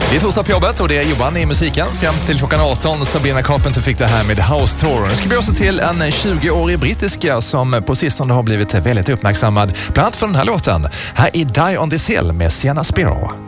Det är torsdag på jobbet och det är Johan i musiken. Fram till klockan 18 Sabrina Carpenter fick det här med House Tour. Nu ska vi också till en 20-årig brittiska som på sistone har blivit väldigt uppmärksammad. Bland annat för den här låten. Här är Die on this Hill med Sienna Spiro.